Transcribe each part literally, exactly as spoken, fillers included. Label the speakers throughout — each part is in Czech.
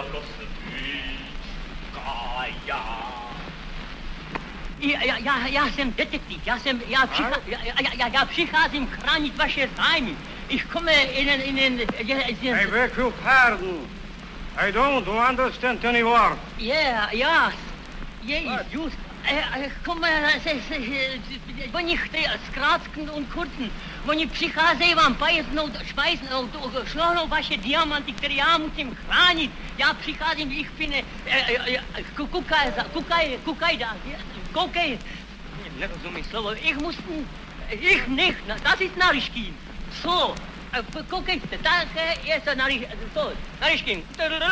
Speaker 1: jako svíčka, já.
Speaker 2: Já, já, já jsem detektiv, já jsem, já, přichá, já, já, já přicházím chránit vaše zájmy. Ich komme in den, in den, in
Speaker 3: I beg your pardon. I don't understand any word.
Speaker 2: Yeah, yes. Yeah, just. Ich komme, oni chtějí zkrátknout und kurzen. Oni přicházejí vám pajeznout, špajznout, šlohnout vaše diamanty, které já musím chránit. Já přicházím, ich finde, kukaj, kukaj, kukaj da, koukej. Nerozumím slovo, ich musím, ich nicht, das ist Nariškin. So, koukejte, tak je to Nariškin.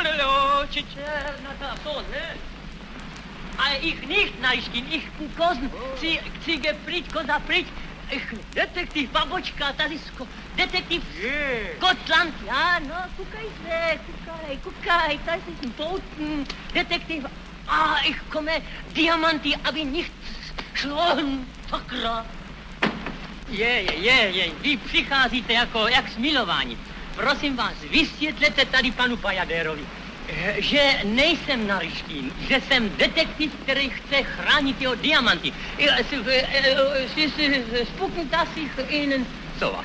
Speaker 2: So, ne? Ale ich nicht, Nariškin, ich Kozen, chci, chci gepryč, koza pryč. Ich, detektiv, babočka, tady sko, detektiv Skotland, ja, no, kukaj se, kukaj, kukaj, tady ist ein Boten, detektiv, ah, ich komme, diamanty, aby nichts schlohen, sakra. Je, je, je, je, vy přicházíte jako, jak smilování. Prosím vás, vysvětlete tady panu Bajadérovi, že nejsem Nariškin, že jsem detektiv, který chce chránit jeho diamanty. Spuknit sich ihnen sowas.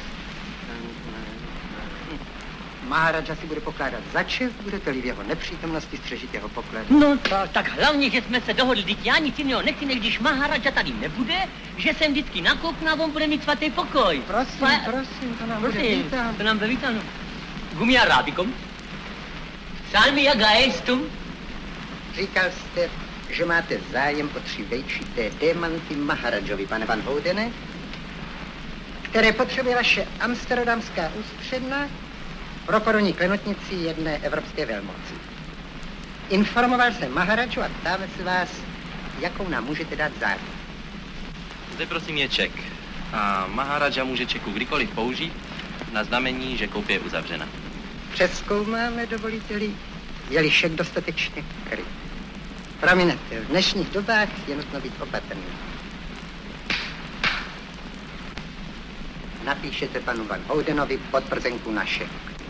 Speaker 4: Maharaja si bude pokládat za čest, budete-li v jeho nepřítomnosti střežit jeho pokladu.
Speaker 2: No tak, tak hlavně, že jsme se dohodli, teď já nic jiného nechci, než když Maharaja tady nebude, že jsem vždycky nakouknu a on bude mít svatý pokoj.
Speaker 4: Prosím,
Speaker 2: Pa...
Speaker 4: prosím, to nám
Speaker 2: prosím,
Speaker 4: bude vítáno.
Speaker 2: To nám bude vítáno. Gumi Arabikum. Salmi Agaestum.
Speaker 4: Říkal jste, že máte zájem o tři vejčité diamanty Maharajovi, pane Van Houdene, které potřebuje vaše amsterdamská ústředna pro korunní klenotnici jedné evropské velmoci. Informoval jsem Maharaju a ptáme se vás, jakou nám můžete dát záruku.
Speaker 5: Zde prosím je ček. A Maharaja může čeku kdykoliv použít na znamení, že koupě je uzavřena.
Speaker 4: Přezkoumáme, dovolíte-li, je-li šek dostatečně kryt. Prominete, v dnešních dobách je nutno být opatrný. Napíšete panu Van Houdenovi potvrzenku na šek.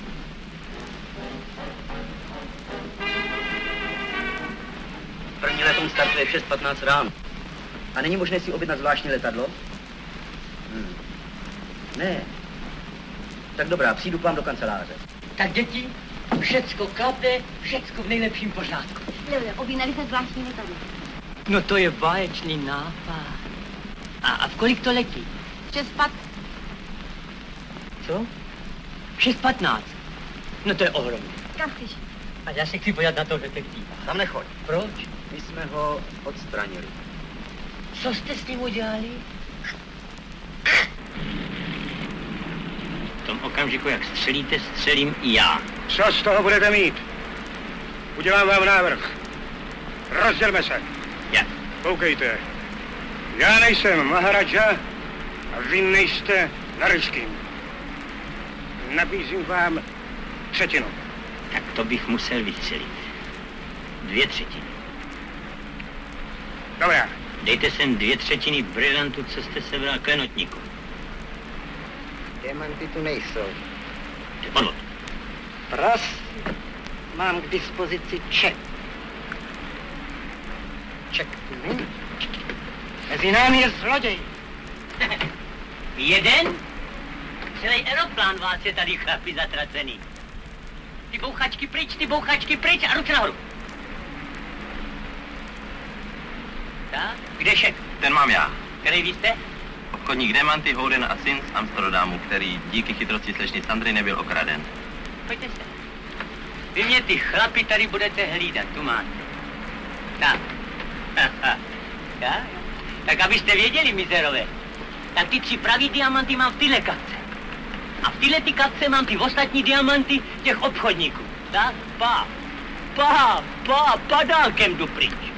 Speaker 6: První letom startuje v šest patnáct ráno. A není možné si objednat zvláštní letadlo? Hmm. Ne. Tak dobrá, přijdu k vám do kanceláře.
Speaker 2: Tak děti, všecko klape, všecko v nejlepším pořádku.
Speaker 7: Lele, objednali se zvláštní letadlo.
Speaker 2: No to je báječný nápad. A, a v kolik to letí?
Speaker 7: Šest pat...
Speaker 2: Co? šest patnáct. No to je ohromné.
Speaker 7: Kafiš.
Speaker 2: A já se chci podívat na toho detektiva.
Speaker 6: Tam nechoď.
Speaker 2: Proč?
Speaker 6: My jsme ho odstranili.
Speaker 2: Co jste s ním udělali? V tom okamžiku, jak střelíte, střelím i já.
Speaker 3: Co z toho budete mít? Udělám vám návrh. Rozdělme se.
Speaker 2: Jak?
Speaker 3: Koukejte. Já nejsem Maharaja a vy nejste Nariškin. Nabízím vám třetinu.
Speaker 2: Tak to bych musel vystřelit. Dvě třetiny.
Speaker 3: Dobrá.
Speaker 2: Dejte sem dvě třetiny brilantů, co jste sebral klenotníku.
Speaker 4: Diamanty tu nejsou.
Speaker 2: Odvod.
Speaker 4: Prosím, mám k dispozici ček. Ček tu není. Mezi námi je zloděj.
Speaker 2: Jeden? Celý aeroplán vás je tady, chlapi, zatracený. Ty bouchačky pryč, ty bouchačky pryč a ruce nahoru. Tak, kde šek?
Speaker 5: Ten mám já.
Speaker 2: Který vy jste?
Speaker 5: Obchodník Diamanty, Houden a syn z Amsterdamu, který díky chytrosti slečny Sandry nebyl okraden.
Speaker 2: Pojďte se. Vy mě ty chlapi tady budete hlídat, tu máte. Tak. Tak, tak abyste věděli, mizerové, tak ty tři pravý diamanty mám v tyhle kapce. A v tyhle ty kapce mám ty ostatní diamanty těch obchodníků. Tak, pa, pa, pa, padálkem jdu pryč.